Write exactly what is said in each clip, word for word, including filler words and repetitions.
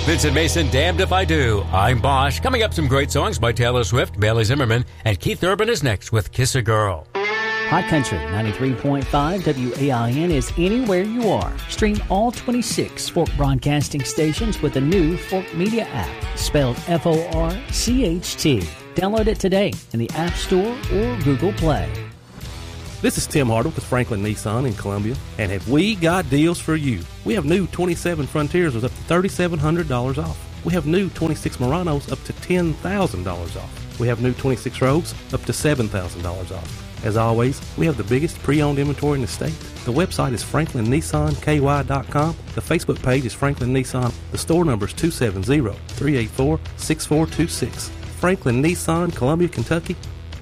Vincent Mason, Damned If I Do. I'm Bosch. Coming up, some great songs by Taylor Swift, Bailey Zimmerman, and Keith Urban is next with Kiss a Girl. Hot Country ninety-three point five W A I N is anywhere you are. Stream all twenty-six Fork broadcasting stations with the new Fork Media app, spelled F O R C H T. Download it today in the App Store or Google Play. This is Tim Hardwick with Franklin Nissan in Columbia, and have we got deals for you? We have new twenty-seven Frontiers with up to three thousand seven hundred dollars off. We have new twenty-six Muranos up to ten thousand dollars off. We have new twenty-six Rogues up to seven thousand dollars off. As always, we have the biggest pre-owned inventory in the state. The website is franklin nissan k y dot com. The Facebook page is Franklin Nissan. The store number is two seven zero, three eight four, six four two six. Franklin Nissan, Columbia, Kentucky.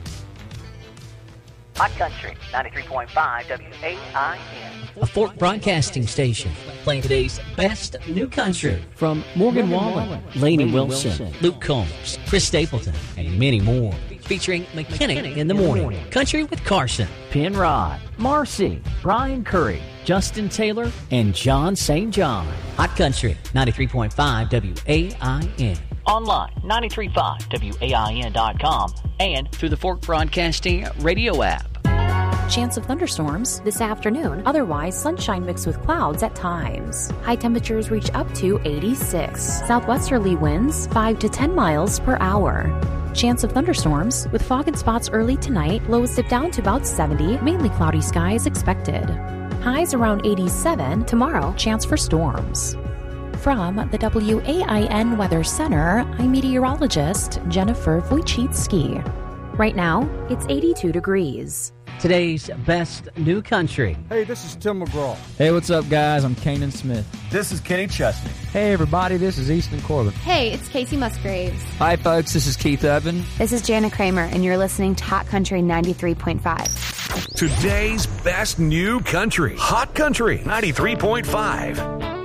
Hot Country ninety-three point five W A I N. A Fork broadcasting station playing today's best new country from Morgan Wallen, Lainey Wilson, Luke Combs, Chris Stapleton, and many more. Featuring McKinney in the morning, Country with Carson, Penrod, Marcy, Brian Curry, Justin Taylor, and John Saint John. Hot Country ninety-three point five W A I N. Online, nine three five W A I N dot com, and through the Fork Broadcasting radio app. Chance of thunderstorms this afternoon. Otherwise, sunshine mixed with clouds at times. High temperatures reach up to eighty-six. Southwesterly winds five to ten miles per hour. Chance of thunderstorms with fog and spots early tonight. Lows dip down to about seventy. Mainly cloudy skies expected. Highs around eighty-seven. Tomorrow, chance for storms. From the W A I N Weather Center, I'm meteorologist Jennifer Wojcicki. Right now, it's eighty-two degrees. Today's best new country. Hey, this is Tim McGraw. Hey, what's up, guys? I'm Kanan Smith. This is Kenny Chesney. Hey, everybody, this is Easton Corbin. Hey, it's Casey Musgraves. Hi, folks, this is Keith Urban. This is Jana Kramer, and you're listening to Hot Country ninety-three point five. Today's best new country. Hot Country ninety-three point five.